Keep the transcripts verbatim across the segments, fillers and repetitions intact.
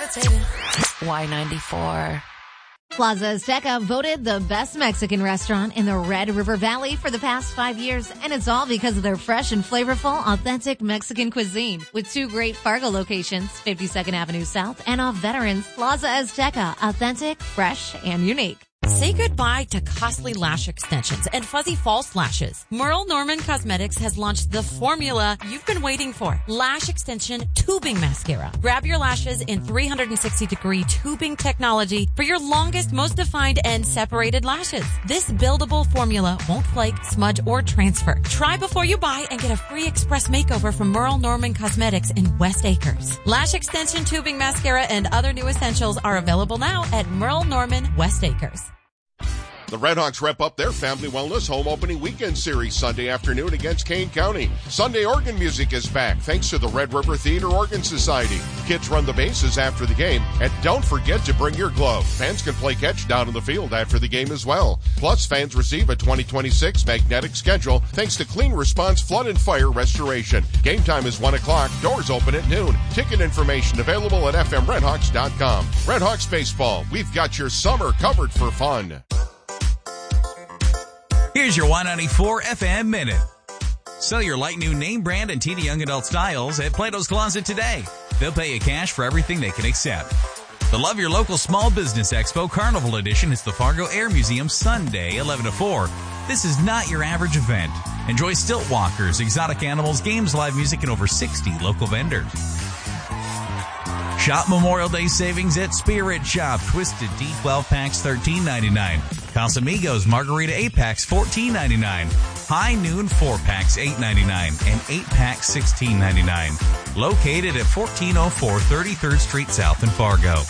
Y ninety-four. Plaza Azteca voted the best Mexican restaurant in the Red River Valley for the past five years, and it's all because of their fresh and flavorful, authentic Mexican cuisine. With two great Fargo locations, fifty-second Avenue South and off Veterans, Plaza Azteca, authentic, fresh, and unique. Say goodbye to costly lash extensions and fuzzy false lashes. Merle Norman Cosmetics has launched the formula you've been waiting for. Lash Extension Tubing Mascara. Grab your lashes in three hundred sixty degree tubing technology for your longest, most defined, and separated lashes. This buildable formula won't flake, smudge, or transfer. Try before you buy and get a free express makeover from Merle Norman Cosmetics in West Acres. Lash Extension Tubing Mascara and other new essentials are available now at Merle Norman West Acres. The Redhawks wrap up their Family Wellness Home Opening Weekend Series Sunday afternoon against Kane County. Sunday organ music is back thanks to the Red River Theater Organ Society. Kids run the bases after the game, and don't forget to bring your glove. Fans can play catch down in the field after the game as well. Plus, fans receive a twenty twenty-six magnetic schedule thanks to Clean Response Flood and Fire Restoration. Game time is one o'clock. Doors open at noon. Ticket information available at f m redhawks dot com. Redhawks Baseball, we've got your summer covered for fun. Here's your Y ninety-four F M Minute. Sell your light new name brand and teeny young adult styles at Plato's Closet today. They'll pay you cash for everything they can accept. The Love Your Local Small Business Expo Carnival Edition is the Fargo Air Museum Sunday, eleven to four. This is not your average event. Enjoy stilt walkers, exotic animals, games, live music, and over sixty local vendors. Shop Memorial Day savings at Spirit Shop. Twisted Tea twelve packs thirteen ninety-nine. Casamigos Margarita eight packs fourteen ninety-nine. High Noon four packs eight ninety-nine and eight packs sixteen ninety-nine. Located at fourteen oh four thirty-third Street South in Fargo.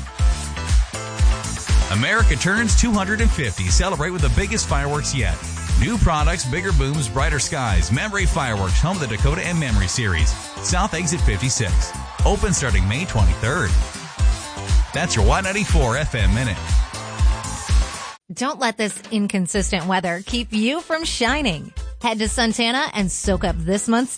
America turns two hundred fifty. Celebrate with the biggest fireworks yet. New products, bigger booms, brighter skies. Memory Fireworks, home of the Dakota and Memory series. South Exit fifty-six. Open starting May twenty-third. That's your Y ninety-four F M Minute. Don't let this inconsistent weather keep you from shining. Head to Suntana and soak up this month's